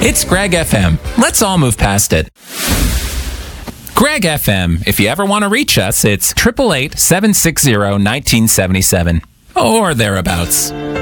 It's Greg FM. Let's all move past it. Greg FM. If you ever want to reach us, it's 888-760-1977 or thereabouts.